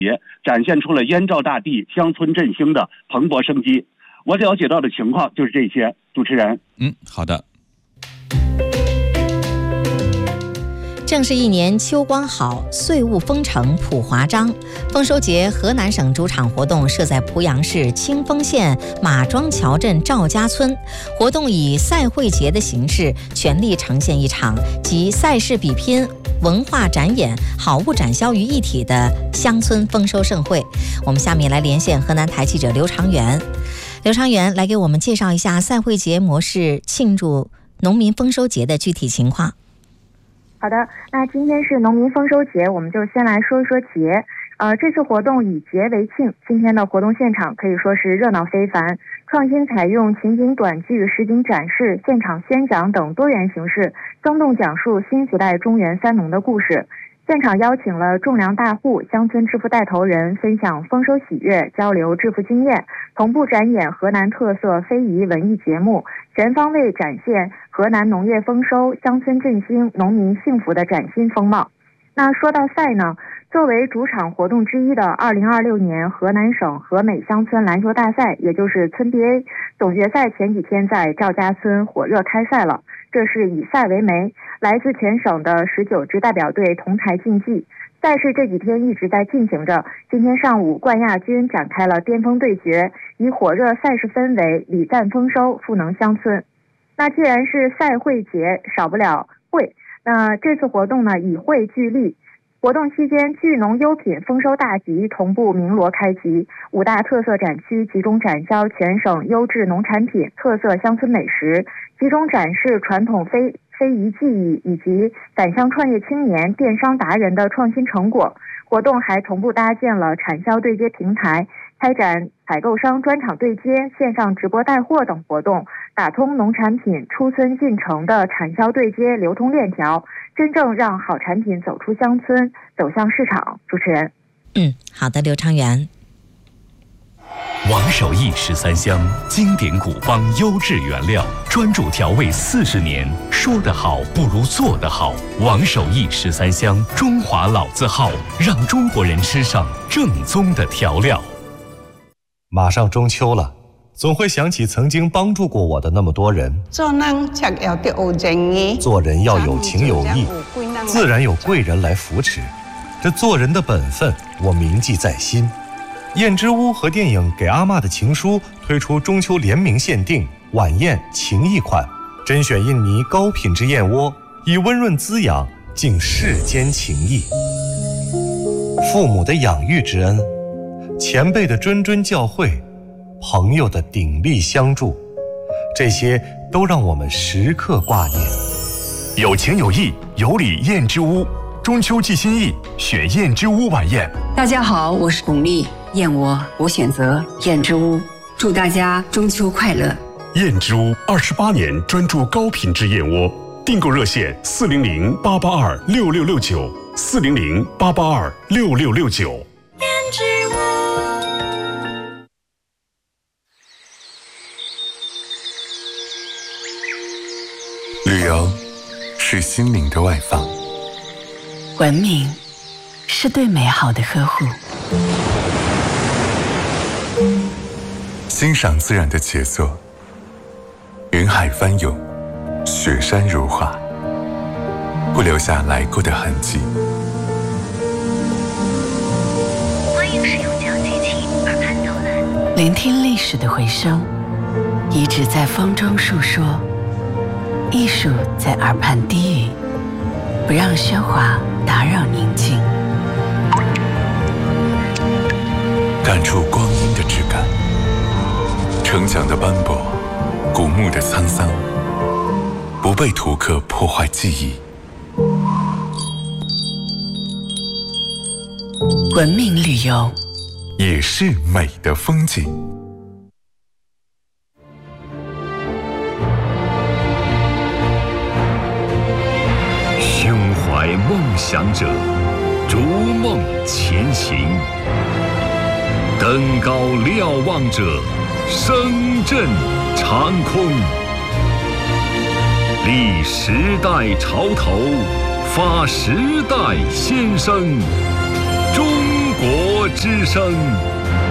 展现出了燕赵大地乡村振兴的蓬勃生机。我了解到的情况就是这些，主持人。 好的。 正是一年秋光好，岁物丰成普华章。丰收节河南省主场活动设在濮阳市清丰县马庄桥镇赵家村，活动以赛会节的形式，全力呈现一场集赛事比拼、文化展演、好物展销于一体的乡村丰收盛会。我们下面来连线河南台记者刘长元。刘长元来给我们介绍一下赛会节模式庆祝农民丰收节的具体情况。 好的，那今天是农民丰收节，我们就先来说一说节。这次活动以节为庆，今天的活动现场可以说是热闹非凡，创新采用情景短剧、实景展示、现场宣讲等多元形式，生动讲述新时代中原三农的故事。现场邀请了种粮大户、乡村致富带头人分享丰收喜悦，交流致富经验，同步展演河南特色非遗文艺节目，全方位展现河南农业丰收、乡村振兴、农民幸福的崭新风貌。那说到赛呢，作为主场活动之一的2026年河南省河美乡村篮球大赛，也就是村 BA 总决赛前几天在赵家村火热开赛了。这是以赛为媒，来自全省的19支代表队同台竞技。赛事这几天一直在进行着，今天上午冠亚军展开了巅峰对决，以火热赛事氛围，礼赞丰收，赋能乡村。那既然是赛会节，少不了会。那这次活动呢，以会聚力。活动期间，聚农优品丰收大集同步鸣锣开集，5大特色展区集中展销全省优质农产品、特色乡村美食，集中展示传统非遗技艺以及返乡创业青年、电商达人的创新成果。活动还同步搭建了产销对接平台，开展采购商专场对接、线上直播带货等活动，打通农产品出村进城的产销对接流通链条，真正让好产品走出乡村，走向市场。主持人。 好的，刘长元。 王守义13香，经典古方，优质原料，专注调味40年。说得好不如做得好。王守义13香，中华老字号，让中国人吃上正宗的调料。 马上中秋了，总会想起曾经帮助过我的那么多人。 做人要有情有义，自然有贵人来扶持。这做人的本分，我铭记在心。燕之屋和电影《给阿嬷的情书》推出中秋联名限定晚宴情谊款，甄选印尼高品质燕窝，以温润滋养敬世间情谊。父母的养育之恩，前辈的谆谆教诲，朋友的鼎力相助，这些都让我们时刻挂念。 有情有义，有礼燕之屋，中秋寄心意，选燕之屋晚宴。 大家好，我是巩俐，燕窝我选择燕之屋，祝大家中秋快乐。 燕之屋28年专注高品质燕窝，订购热线400-882-6669，400-882-6669。 燕之屋。 旅游是心灵的外放， 文明是对美好的呵护， 欣赏自然的杰作，云海翻涌，雪山如画，不留下来过的痕迹。 欢迎使用讲机器耳畔导览，聆听历史的回声，遗址在风中述说，艺术在耳畔低语，不让喧哗打扰宁静。 感触光阴的质感，城墙的斑驳，古墓的沧桑，不被图刻破坏记忆。 文明旅游也是美的风景。 胸怀梦想者，逐梦前行。登高瞭望者，声震长空。立时代潮头，发时代先声。中国之声。